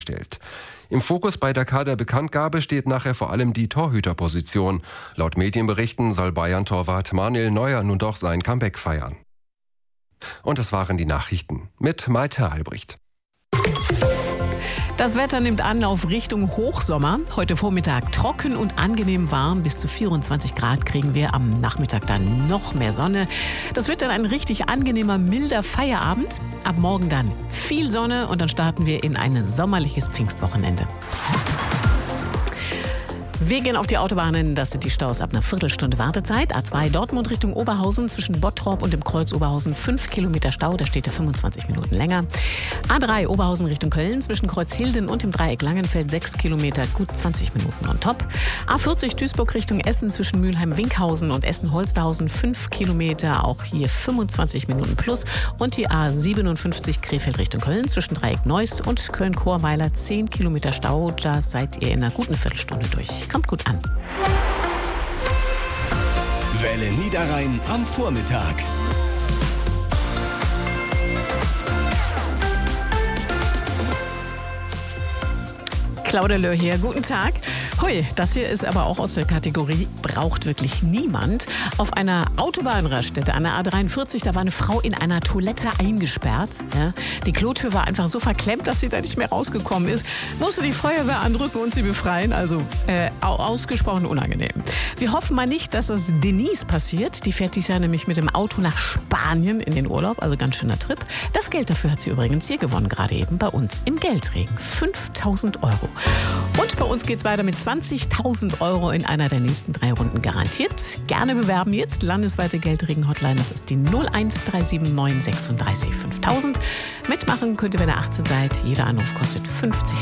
stellt. Im Fokus bei der Kaderbekanntgabe steht nachher vor allem die Torhüterposition. Laut Medienberichten soll Bayern-Torwart Manuel Neuer nun doch sein Comeback feiern. Und das waren die Nachrichten mit Malte Albrecht. Das Wetter nimmt an auf Richtung Hochsommer. Heute Vormittag trocken und angenehm warm. Bis zu 24 Grad kriegen wir. Am Nachmittag dann noch mehr Sonne. Das wird dann ein richtig angenehmer, milder Feierabend. Ab morgen dann viel Sonne und dann starten wir in ein sommerliches Pfingstwochenende. Wir gehen auf die Autobahnen, das sind die Staus ab einer Viertelstunde Wartezeit. A2 Dortmund Richtung Oberhausen zwischen Bottrop und dem Kreuz Oberhausen 5 Kilometer Stau, da steht er 25 Minuten länger. A3 Oberhausen Richtung Köln zwischen Kreuzhilden und dem Dreieck Langenfeld 6 Kilometer, gut 20 Minuten on top. A40 Duisburg Richtung Essen zwischen Mülheim-Winkhausen und Essen-Holsterhausen 5 Kilometer, auch hier 25 Minuten plus. Und die A57 Krefeld Richtung Köln zwischen Dreieck Neuss und Köln-Chorweiler 10 Kilometer Stau, da seid ihr in einer guten Viertelstunde durch. Kommt gut an. Welle Niederrhein am Vormittag. Claudia Löhr hier, guten Tag. Hui, das hier ist aber auch aus der Kategorie braucht wirklich niemand. Auf einer Autobahnraststätte an der A43, da war eine Frau in einer Toilette eingesperrt. Ja. Die Klotür war einfach so verklemmt, dass sie da nicht mehr rausgekommen ist. Musste die Feuerwehr andrücken und sie befreien. Also ausgesprochen unangenehm. Wir hoffen mal nicht, dass das Denise passiert. Die fährt dieses Jahr nämlich mit dem Auto nach Spanien in den Urlaub. Also ganz schöner Trip. Das Geld dafür hat sie übrigens hier gewonnen, gerade eben bei uns im Geldregen. 5.000 €. Und bei uns geht's weiter mit 20.000 € in einer der nächsten 3 Runden garantiert. Gerne bewerben jetzt. Landesweite Geldregen-Hotline, das ist die 01379 36 5000. Mitmachen könnt ihr, wenn ihr 18 seid. Jeder Anruf kostet 50